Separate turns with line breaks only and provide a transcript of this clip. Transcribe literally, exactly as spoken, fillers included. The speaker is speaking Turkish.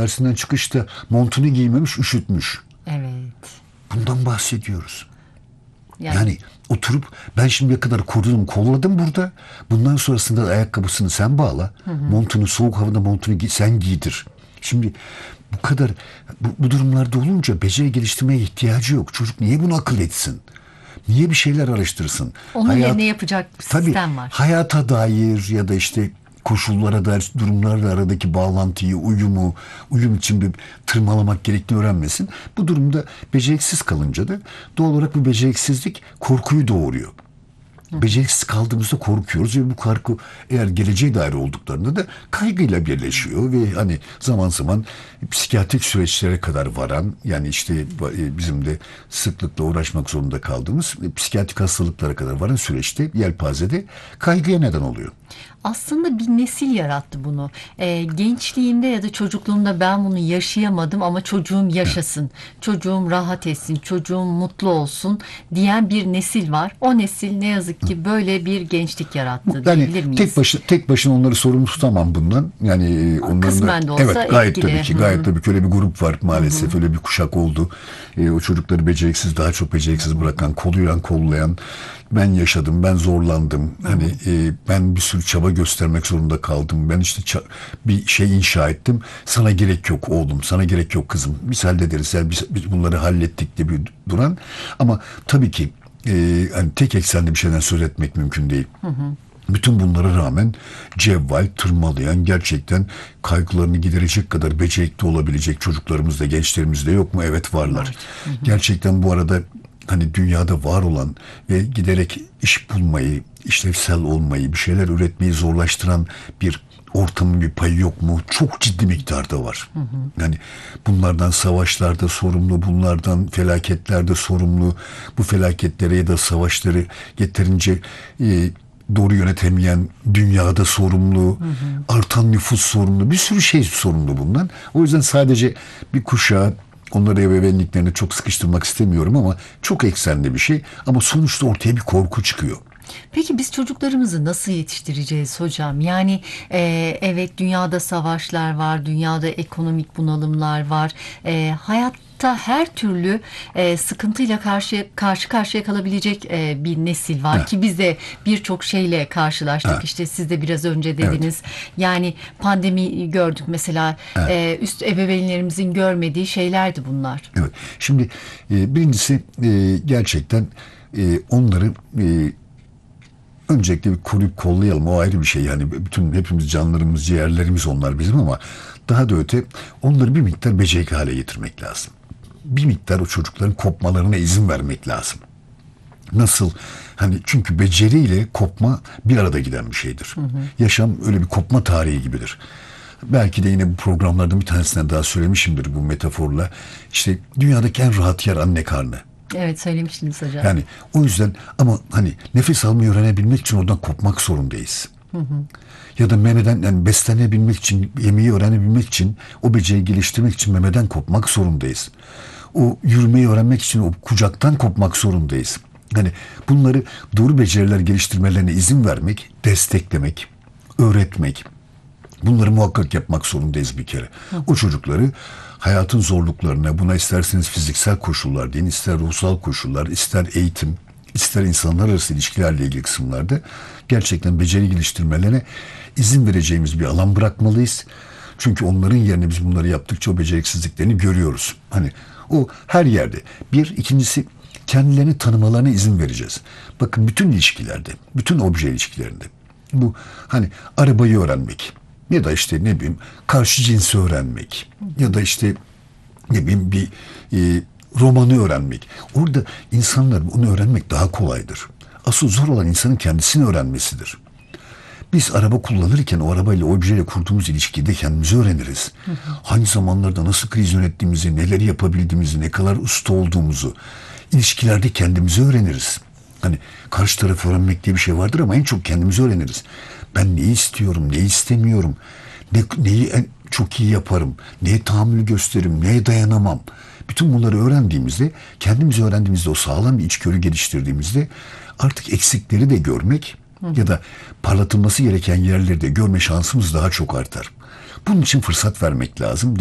dersinden çıkışta montunu giymemiş, üşütmüş.
Evet.
Bundan bahsediyoruz.
Yani,
Yani oturup ben şimdiye kadar korudum, kolladım burada. Bundan sonrasında da ayakkabısını sen bağla. Hı hı. Montunu, soğuk havada montunu gi- sen giydir. Şimdi bu kadar bu, bu durumlarda olunca beceri geliştirmeye ihtiyacı yok. Çocuk niye bunu akıl etsin? Niye bir şeyler araştırsın?
onun
Hayat,
yerine yapacak bir
tabii,
sistem var.
hayata dair ya da işte koşullara dair durumlarla aradaki bağlantıyı, uyumu, uyum için bir tırmalamak gerektiğini öğrenmesin. Bu durumda beceriksiz kalınca da doğal olarak bu beceriksizlik korkuyu doğuruyor. Beceriksiz kaldığımızda korkuyoruz ve bu korku eğer geleceğe dair olduklarında da kaygıyla birleşiyor ve hani zaman zaman psikiyatrik süreçlere kadar varan, yani işte bizim de sıklıkla uğraşmak zorunda kaldığımız psikiyatrik hastalıklara kadar varan süreçte, yelpazede kaygıya neden oluyor.
Aslında bir nesil yarattı bunu. Ee, gençliğimde ya da çocukluğumda ben bunu yaşayamadım ama çocuğum yaşasın, evet. Çocuğum rahat etsin, çocuğum mutlu olsun diyen bir nesil var. O nesil ne yazık ki böyle bir gençlik yarattı
yani
diyebilir miyiz?
Tek başına, tek başına onları sorumlu tutamam bundan. Yani onların
kısmen
da,
de olsa
evet, gayet
etkili.
tabii ki, gayet
Hı-hı.
tabii ki öyle bir grup var maalesef. Hı-hı. Öyle bir kuşak oldu. E, o çocukları beceriksiz, daha çok beceriksiz bırakan, kollayan, kollayan. Ben yaşadım, ben zorlandım. Hı-hı. Hani e, ben bir sürü çaba göstermek zorunda kaldım. Ben işte ça- bir şey inşa ettim. Sana gerek yok oğlum, sana gerek yok kızım. Biz hallederiz. Yani biz, biz bunları hallettik diye bir duran. Ama tabii ki e, hani tek eksenli bir şeyden söz etmek mümkün değil. Hı hı. Bütün bunlara rağmen cevval, tırmalayan, gerçekten kaygılarını giderecek kadar becerikli olabilecek çocuklarımız da, gençlerimiz de yok mu? Evet, varlar. Evet. Hı hı. Gerçekten bu arada hani dünyada var olan ve giderek iş bulmayı, işlevsel olmayı, bir şeyler üretmeyi zorlaştıran bir ortamın bir payı yok mu? Çok ciddi miktarda var. Hı hı. Yani bunlardan savaşlarda sorumlu, bunlardan felaketlerde sorumlu, bu felaketlere ya da savaşları yeterince e, doğru yönetemeyen dünyada sorumlu, hı hı. artan nüfus sorumlu, bir sürü şey sorumlu bundan. O yüzden sadece bir kuşağı, onları ebeveynliklerine çok sıkıştırmak istemiyorum ama çok eksenli bir şey. Ama sonuçta ortaya bir korku çıkıyor.
Peki biz çocuklarımızı nasıl yetiştireceğiz hocam? Yani e, evet, dünyada savaşlar var, dünyada ekonomik bunalımlar var. E, hayatta her türlü e, sıkıntıyla karşı karşı karşıya kalabilecek e, bir nesil var, evet. Ki biz de birçok şeyle karşılaştık. Evet. İşte siz de biraz önce dediniz. Evet. Yani pandemi gördük mesela. Evet. E, üst ebeveynlerimizin görmediği şeylerdi bunlar.
Evet. Şimdi e, birincisi e, gerçekten e, onları e, öncelikle bir koruyup kollayalım. O ayrı bir şey. Yani bütün hepimiz canlarımız, ciğerlerimiz onlar bizim, ama daha da öte onları bir miktar becerikli hale getirmek lazım. Bir miktar o çocukların kopmalarına izin vermek lazım. Nasıl? Hani çünkü beceriyle kopma bir arada giden bir şeydir. Hı hı. Yaşam öyle bir kopma tarihi gibidir. Belki de yine bu programlardan bir tanesinden daha söylemişimdir bu metaforla. İşte dünyadaki en rahat yer anne karnı.
Evet, söylemiştiniz hocam.
Yani o yüzden, ama hani nefes almayı öğrenebilmek için oradan kopmak zorundayız. Hı hı. Ya da memeden, yani beslenebilmek için, yemeği öğrenebilmek için, o beceriyi geliştirmek için memeden kopmak zorundayız. O yürümeyi öğrenmek için o kucaktan kopmak zorundayız. Hani bunları, doğru beceriler geliştirmelerine izin vermek, desteklemek, öğretmek, bunları muhakkak yapmak zorundayız bir kere. Hı. O çocukları hayatın zorluklarına, buna isterseniz fiziksel koşullar deyin, ister ruhsal koşullar, ister eğitim, ister insanlar arası ilişkilerle ilgili kısımlarda gerçekten beceri geliştirmelerine izin vereceğimiz bir alan bırakmalıyız. Çünkü onların yerine biz bunları yaptıkça o beceriksizliklerini görüyoruz. Hani o her yerde. Bir, ikincisi kendilerini tanımalarına izin vereceğiz. Bakın bütün ilişkilerde, bütün obje ilişkilerinde bu hani arabayı öğrenmek ya da işte ne bileyim karşı cinsi öğrenmek ya da işte ne bileyim bir e, romanı öğrenmek. Orada insanlar onu öğrenmek daha kolaydır. Asıl zor olan insanın kendisini öğrenmesidir. Biz araba kullanırken o arabayla, o objeyle kurduğumuz ilişkide kendimizi öğreniriz. Hı hı. Hangi zamanlarda nasıl kriz yönettiğimizi, neleri yapabildiğimizi, ne kadar usta olduğumuzu, ilişkilerde kendimizi öğreniriz. Hani karşı tarafı öğrenmek diye bir şey vardır ama en çok kendimizi öğreniriz. Ben neyi istiyorum, neyi istemiyorum, ne, neyi en çok iyi yaparım, neye tahammül gösteririm, neye dayanamam. Bütün bunları öğrendiğimizde, kendimizi öğrendiğimizde, o sağlam bir içgörü geliştirdiğimizde artık eksikleri de görmek, hı, ya da parlatılması gereken yerleri de görme şansımız daha çok artar. Bunun için fırsat vermek lazım.